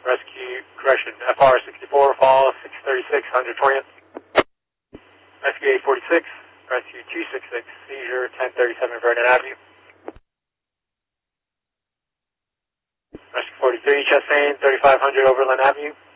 FR 64, fall 636, 120th. Rescue 846, rescue 266, seizure 1037 Vernon Avenue. Rescue 43, Chastain, 3500 Overland Avenue.